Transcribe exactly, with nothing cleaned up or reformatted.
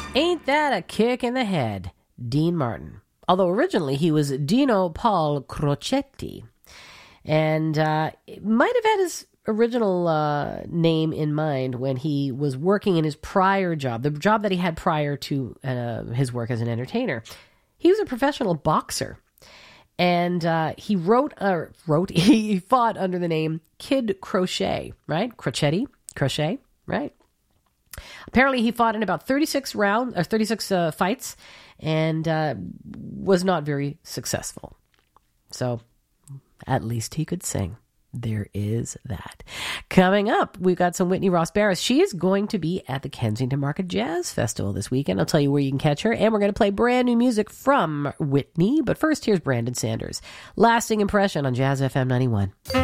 Ain't that a kick in the head? Dean Martin. Although originally he was Dino Paul Crocetti. And uh, might have had his original uh, name in mind when he was working in his prior job, the job that he had prior to uh, his work as an entertainer. He was a professional boxer. And uh, he wrote, uh, wrote, he fought under the name Kid Crochet, right? Crocetti, Crochet, right? Apparently, he fought in about thirty-six rounds or thirty-six uh, fights, and uh, was not very successful. So, at least he could sing. There is that. Coming up, we've got some Whitney Ross Barris. She is going to be at the Kensington Market Jazz Festival this weekend. I'll tell you where you can catch her, and we're going to play brand new music from Whitney. But first, here's Brandon Sanders. Lasting Impression on Jazz F M ninety-one.